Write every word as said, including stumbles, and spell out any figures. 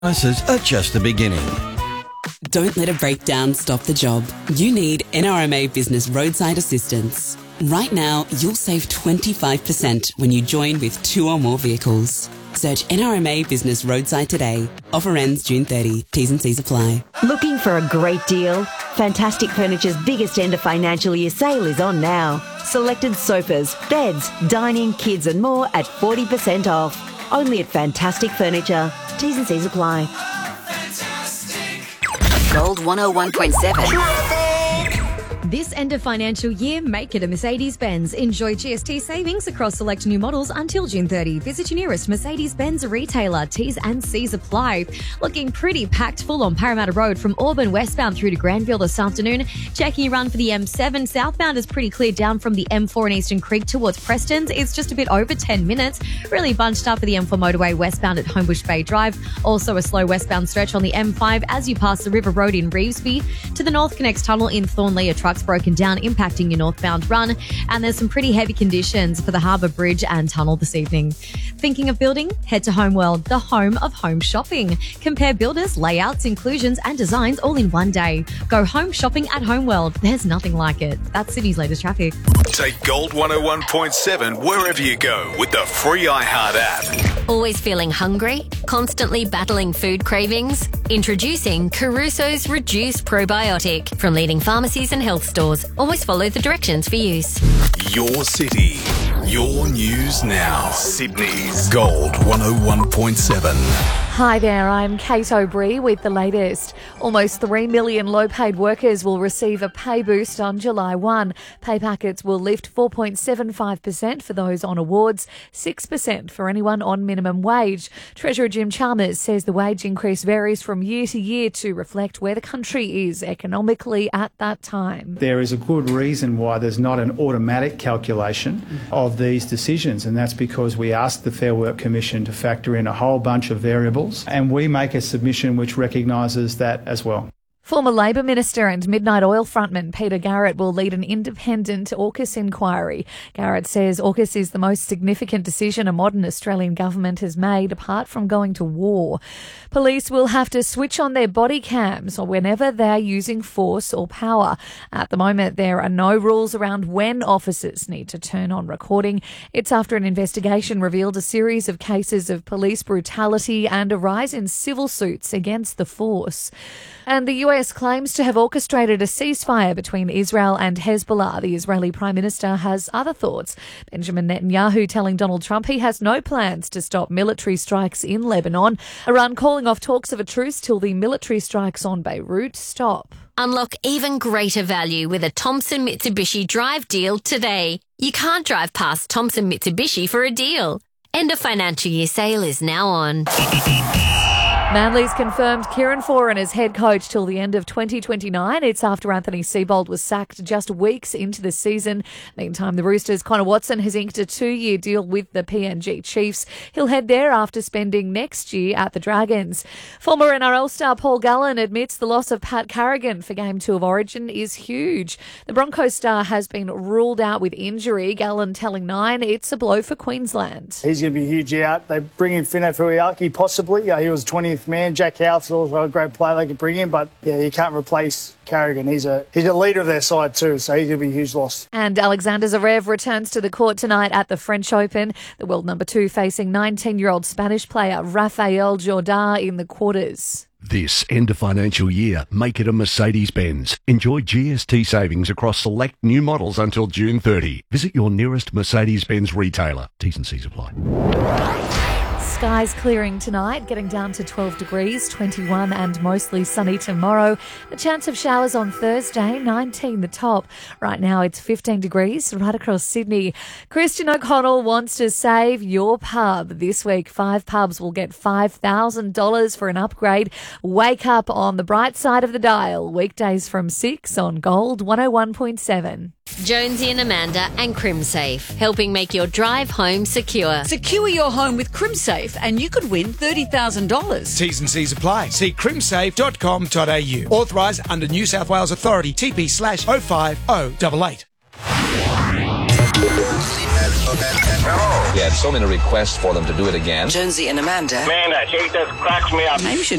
Prices are just the beginning. Don't let a breakdown stop the job. You need N R M A Business Roadside Assistance. Right now, you'll save twenty-five percent when you join with two or more vehicles. Search N R M A Business Roadside today. Offer ends June thirtieth. T's and C's apply. Looking for a great deal? Fantastic Furniture's biggest end of financial year sale is on now. Selected sofas, beds, dining, kids and more at forty percent off. Only at Fantastic Furniture. T's and C's apply. Gold one oh one point seven. This end of financial year, make it a Mercedes-Benz. Enjoy G S T savings across select new models until June thirtieth. Visit your nearest Mercedes-Benz retailer. T's and C's apply. Looking pretty packed full on Parramatta Road from Auburn westbound through to Granville this afternoon. Checking your run for the M seven. Southbound is pretty clear down from the M four in Eastern Creek towards Preston's. It's just a bit over ten minutes. Really bunched up for the M four motorway westbound at Homebush Bay Drive. Also a slow westbound stretch on the M five as you pass the River Road in Revesby. To the North Connects Tunnel in Thornlea, a truck's broken down, impacting your northbound run. And there's some pretty heavy conditions for the Harbour Bridge and Tunnel this evening. Thinking of building? Head to Homeworld, the home of home shopping. Compare builders, layouts, inclusions and designs all in one day. Go home shopping at Homeworld. There's nothing like it. That's Sydney's latest traffic. Take Gold one oh one point seven wherever you go with the free iHeart app. Always feeling hungry? Constantly battling food cravings? Introducing Caruso's Reduced Probiotic from leading pharmacies and health stores. Always follow the directions for use. Your city, your news now. Sydney's Gold one oh one point seven. Hi there, I'm Kate O'Brien with the latest. Almost three million low-paid workers will receive a pay boost on July first. Pay packets will lift four point seven five percent for those on awards, six percent for anyone on minimum wage. Treasurer Jim Chalmers says the wage increase varies from year to year to reflect where the country is economically at that time. There is a good reason why there's not an automatic calculation of these decisions, and that's because we asked the Fair Work Commission to factor in a whole bunch of variables, and we make a submission which recognises that as well. Former Labor Minister and Midnight Oil frontman Peter Garrett will lead an independent AUKUS inquiry. Garrett says AUKUS is the most significant decision a modern Australian government has made apart from going to war. Police will have to switch on their body cams or whenever they're using force or power. At the moment, there are no rules around when officers need to turn on recording. It's after an investigation revealed a series of cases of police brutality and a rise in civil suits against the force. And the U S claims to have orchestrated a ceasefire between Israel and Hezbollah. The Israeli Prime Minister has other thoughts. Benjamin Netanyahu telling Donald Trump he has no plans to stop military strikes in Lebanon. Iran calling off talks of a truce till the military strikes on Beirut stop. Unlock even greater value with a Thompson Mitsubishi Drive deal today. You can't drive past Thompson Mitsubishi for a deal. End of financial year sale is now on. Manly's confirmed Kieran Foran as head coach till the end of twenty twenty-nine. It's after Anthony Seibold was sacked just weeks into the season. Meantime, the Roosters' Connor Watson has inked a two-year deal with the P N G Chiefs. He'll head there after spending next year at the Dragons. Former N R L star Paul Gallen admits the loss of Pat Carrigan for Game two of Origin is huge. The Broncos star has been ruled out with injury. Gallen telling Nine it's a blow for Queensland. He's going to be huge out. They bring in Fino Fuiaki possibly. Yeah, he was twentieth man. Jack Howard's also a great player they could bring in, but yeah, you can't replace Carrigan. He's a he's a leader of their side too, so he's going to be a huge loss. And Alexander Zverev returns to the court tonight at the French Open. The world number two facing nineteen-year-old Spanish player Rafael Jordá in the quarters. This end of financial year, make it a Mercedes-Benz. Enjoy G S T savings across select new models until June thirtieth. Visit your nearest Mercedes-Benz retailer. T's and C's apply. Skies clearing tonight, getting down to twelve degrees, twenty-one and mostly sunny tomorrow. The chance of showers on Thursday, nineteen the top. Right now it's fifteen degrees right across Sydney. Christian O'Connell wants to save your pub. This week, five pubs will get five thousand dollars for an upgrade. Wake up on the bright side of the dial. Weekdays from six on Gold one oh one point seven. Jonesy and Amanda and CrimSafe, helping make your drive home secure. Secure your home with CrimSafe and you could win thirty thousand dollars. T's and C's apply. See crimsafe dot com dot a u. Authorised under New South Wales Authority, T P slash oh five oh eight eight. We had so many requests for them to do it again. Jonesy and Amanda. Man, that chick just cracks me up. Maybe we should